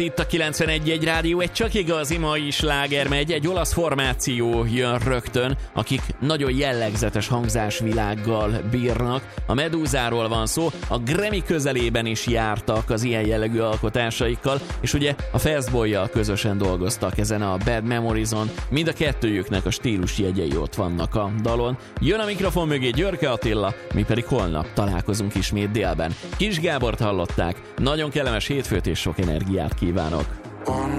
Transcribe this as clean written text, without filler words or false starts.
Itt a 91.1 Rádió, egy csak igazi mai sláger megy, egy olasz formáció jön rögtön, akik nagyon jellegzetes hangzásvilággal bírnak. A Medúzáról van szó, a Grammy közelében is jártak az ilyen jellegű alkotásaikkal, és ugye a Fastboy-jal közösen dolgoztak ezen a Bad Memories-on, mind a kettőjüknek a stílusjegyei ott vannak a dalon. Jön a mikrofon mögé Györke Attila, mi pedig holnap találkozunk ismét délben. Kis Gábort hallották, nagyon kellemes hétfőt és sok energiát kívánok!